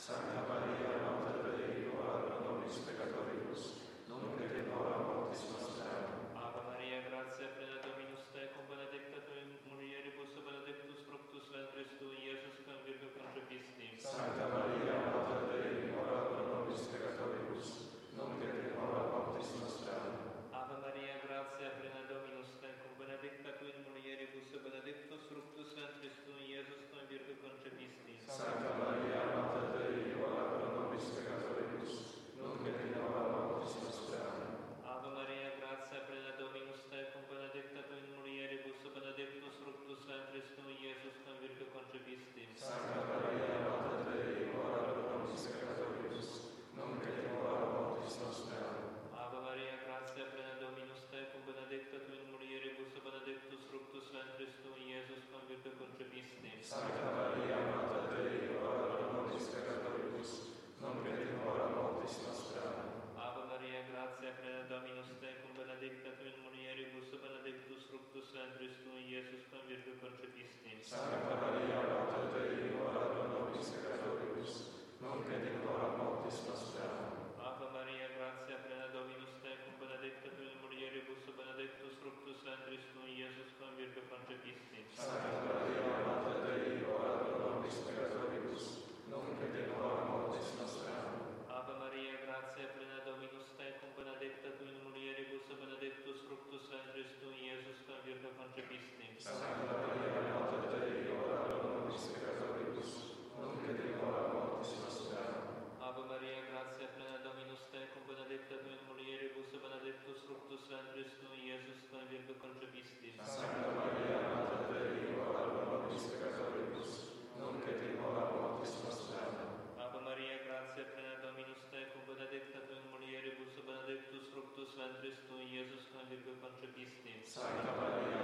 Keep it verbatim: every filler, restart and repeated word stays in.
Santa Maria, Mater Dei, ora pro nobis peccatoribus, nunc et in hora mortis nostrae. Ave Maria, gratia plena Dominus tecum, benedicta tu in mulieribus, benedictus fructus ventris tui, Iesus, quam Virgo concepisti. Santa Maria, Mater Dei, ora pro nobis peccatoribus, nunc et in hora mortis nostrae. Ave Maria, gratia plena Dominus tecum, benedicta tu in mulieribus, benedictus fructus ventris tui, Iesus, quam Virgo concepisti. Santa Maria, Mater Dei, ora pro nobis peccatoribus, nunc et in hora mortis nostrae. Ave Maria, gratia plena Dominus tecum, benedicta tu in mulieribus, benedictus fructus ventris tui, Iesus, quam Virgo concepisti. Santa Maria, Mater Dei, ora pro nobis peccatoribus, nunc et in hora mortis nostrae. Ave Maria, gratia plena Dominus tecum, benedicta tu in mulieribus, benedictus fructus ventris tui, Iesus, quam Virgo concepisti. Santa Maria, Mater Dei, ora pro nobis peccatoribus, nunc et in hora mortis nostrae. Ave Maria, gratia plena Dominus tecum, benedicta tu in mulieribus, benedictus fructus ventris tui, Iesus, quam Virgo concepisti. Santa Maria, Mater Dei, ora pro nobis peccatoribus, nunc et in hora mortis nostrae. Ave Maria, gratia plena Dominus tecum, benedicta tu in mulieribus, benedictus fructus ventris tui, Iesus, quam Virgo concepisti. Santa Maria, Mater Dei, ora pro nobis peccatoribus, nunc et in hora mortis nostrae. Ave Maria, gratia plena Dominus tecum, benedicta tu in mulieribus, benedictus fructus ventris tui, Iesus, quam Virgo concepisti. Santa Maria, Mater Dei, ora pro nobis peccatoribus, nunc et in hora mortis nostrae. Ave Maria, gratia plena Dominus tecum, benedicta tu in mulieribus, benedictus fructus ventris tui, Iesus, quam Virgo concepisti. Santa Maria, Mater Dei, ora pro nobis peccatoribus, nunc et in hora mortis nostrae. Ave Maria, gratia plena Dominus tecum, benedicta tu in mulieribus, benedictus fructus ventris tui, Iesus, quam Virgo concepisti. Santa Maria,